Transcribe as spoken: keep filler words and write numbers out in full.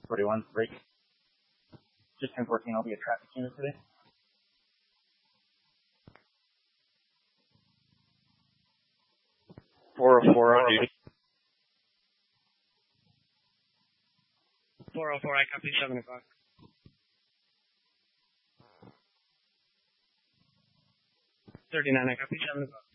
forty-one, break. Just ten fourteen, I'll be a traffic unit today. four oh four, on duty. four oh four, I copy, seven o'clock. thirty-nine, I copy, seven o'clock.